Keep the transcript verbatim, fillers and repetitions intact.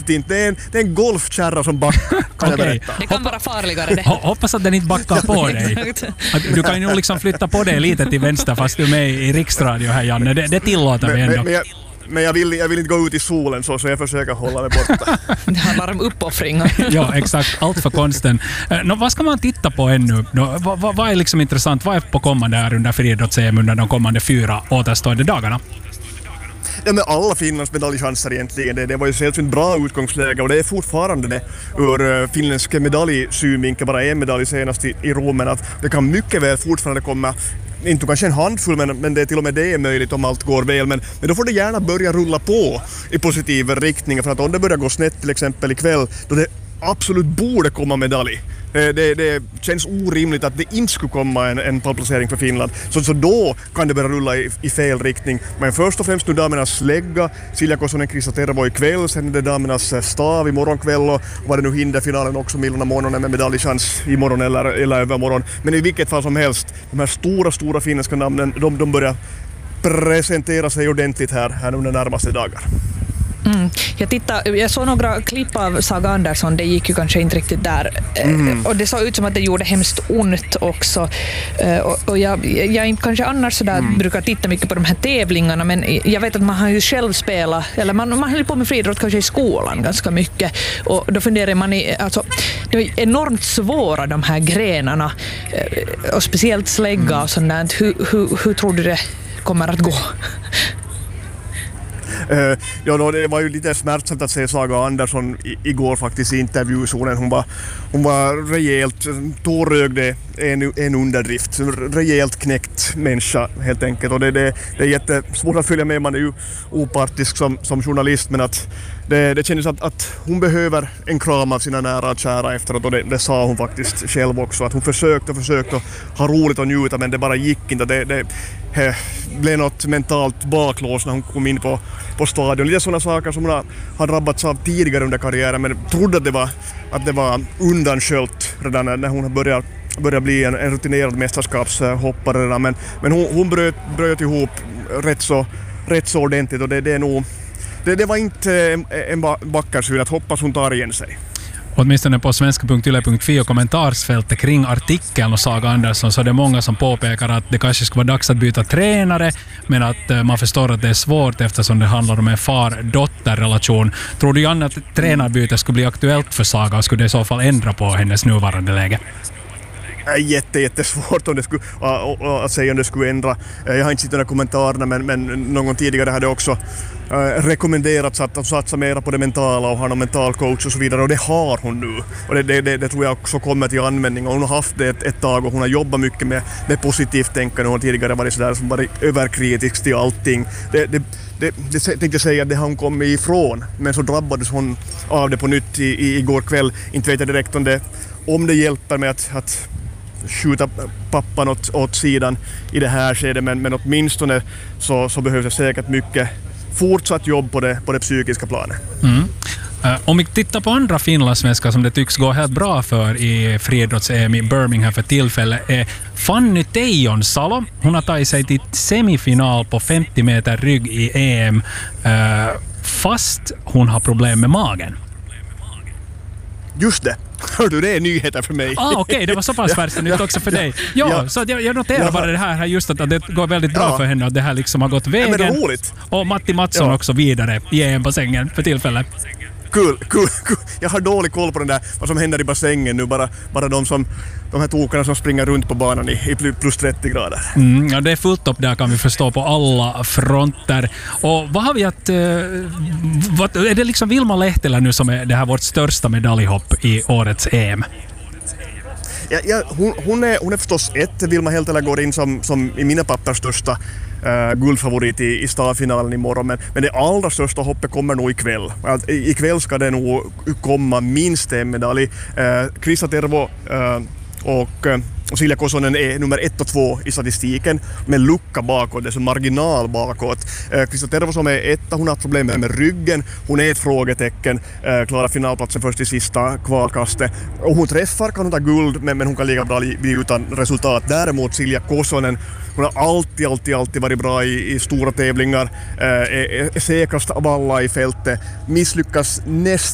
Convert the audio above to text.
absolut inte. Det är en, det är en golfkärra som backar, kan jag berätta. Det kan vara farligare det. Hoppas att den inte backar på dig. Du kan ju nog liksom flytta på dig lite till vänster fast du är med i riksradio här, Janne. Det, det tillåter vi ändå. Men, men, jag, men jag, vill, jag vill inte gå ut i solen så, så jag försöker hålla mig borta. Det handlar om uppoffringar. Ja, exakt. Allt för konsten. Nå, vad ska man titta på ännu? Nå, vad, vad, vad är liksom intressant? Vad är på kommande här under friidrotts-E M under de kommande fyra återstående dagarna? Ja, men alla Finlands medaljchanser egentligen. Det, det var ju ett bra utgångsläge och det är fortfarande det ur uh, finländsk medaljsynvinkel, bara en medalj senast i, i Rom, men att det kan mycket väl fortfarande komma, inte kanske en handfull, men, men det är till och med det är möjligt om allt går väl, men, men då får det gärna börja rulla på i positiv riktning, för att om det börjar gå snett till exempel ikväll, då det absolut borde komma medalj. Det, det känns orimligt att det inte skulle komma en, en pallplacering för Finland. Så, så då kan det börja rulla i, i fel riktning. Men först och främst nu damernas slägga, Silja Kosonen, Krista Tervo ikväll, sen är det damernas stav i morgonkväll och var det nu hinderfinalen också, Milona Mononen med medaljchans imorgon eller, eller övermorgon. Men i vilket fall som helst, de här stora, stora finländska namnen, de, de börjar presentera sig ordentligt här, här under närmaste dagar. Mm. Jag, tittade, jag såg några klipp av Saga Andersson, det gick ju kanske inte riktigt där. Mm. Och det såg ut som att det gjorde hemskt ont också. Och, och jag, jag inte kanske annars sådär mm. brukar titta mycket på de här tävlingarna, men jag vet att man har ju själv spelat, eller man, man höll på med friidrott kanske i skolan ganska mycket. Och då funderar man i, alltså, det är enormt svåra de här grenarna, och speciellt slägga och sånt där. Hur, hur, hur tror du det kommer att gå? Uh, ja, då, det var ju lite smärtsamt att se Saga Andersson i, igår faktiskt i intervjuzonen. Hon var, hon var rejält tårögde, en, en underdrift. Rejält knäckt människa helt enkelt. Och det, det, det är jättesvårt att följa med, man är ju opartisk som, som journalist, men att det, det kändes att, att hon behöver en kram av sina nära och kära efteråt, och det, det sa hon faktiskt själv också. Att hon försökte och försökte ha roligt och njuta, men det bara gick inte. Det, det, det blev något mentalt baklås när hon kom in på, på stadion. Lite sådana saker som hon har, har drabbats av tidigare under karriären, men trodde att det var, att det var undansköljt redan när hon började börja bli en, en rutinerad mästerskapshoppare. Men, men hon, hon bröt, bröt ihop rätt så, rätt så ordentligt, och det, det är nog det, det var inte en backarsyn. Att hoppas hon tar igen sig. Åtminstone på svenska punkt yle punkt fi och kommentarsfältet kring artikeln och Saga Andersson, så det är många som påpekar att det kanske skulle vara dags att byta tränare, men att man förstår att det är svårt eftersom det handlar om en far-dotter-relation. Tror du, Janne, att tränarbyte skulle bli aktuellt för Saga, och skulle det i så fall ändra på hennes nuvarande läge? Jätte, jättesvårt om det skulle, att säga om det skulle ändra. Jag har inte sett några kommentarerna, men, men någon tidigare hade också äh, rekommenderats att satsa mer på det mentala och ha någon mental coach och så vidare, och det har hon nu. Och det, det, det, det tror jag också kommer till användning, och hon har haft det ett, ett tag, och hon har jobbat mycket med, med positivt tänkande. Hon har tidigare varit sådär som varit överkritisk till allting. Det, det, det, det tänkte jag säga att det har hon kommit ifrån, men så drabbades hon av det på nytt i, i, igår kväll. Inte vet jag direkt om det, om det hjälper med att, att skjuta pappan åt, åt sidan i det här skedet, men, men åtminstone så, så behövs det säkert mycket fortsatt jobb på det, på det psykiska planet. Mm. Uh, om vi tittar på andra finlandssvenskar som det tycks gå helt bra för i friidrotts-E M i Birmingham för tillfället är Fanny Teijonsalo. Hon har tagit sig till semifinal på femtio meter rygg i E M uh, fast hon har problem med magen. Just det. Hör du, det är nyheter för mig. Ah, okej, okay. Det var så pass färst nytt också för dig. Ja, ja. Så jag, jag noterar ja. bara det här just att det går väldigt bra ja. för henne, att det här liksom har gått vägen. Ja, men roligt. Och Matti Mattsson ja. också vidare i E M-bassängen för tillfället. Kul, kul, kul. Jag har dålig koll på den där, vad som händer i bassängen nu. Bara, bara de, som, de här tokarna som springer runt på banan i, i plus trettio grader. Mm, ja, det är fullt upp där, kan vi förstå, på alla fronter. Och vad har vi att... Uh, vad, är det liksom Vilma Lehtelä nu som är det här vårt största medaljhopp i årets E M? Ja, ja, hon, hon, är, hon är förstås ett. Vilma Lehtelä går in som, som i mina papper största uh, guldfavorit i, i stavfinalen imorgon. Men, men det allra största hoppet kommer nog ikväll. Alltså, ikväll ska det nog komma minst en medalj. Uh, Krista Tervo uh, och... Uh, Och Silja Kosonen är nummer ett och två i statistiken med lucka bakåt, det är så marginal bakåt. Krista Tervo som är etta, hon har problem med ryggen, hon är ett frågetecken, klarar finalplatsen först i sista kvalkastet. Och hon träffar, kan hon ta guld, men, men hon kan lika bra bli utan resultat. Däremot Silja Kosonen, hon har alltid, alltid, alltid varit bra i, i stora tävlingar, är, är säkrast av alla i fältet, misslyckas nästan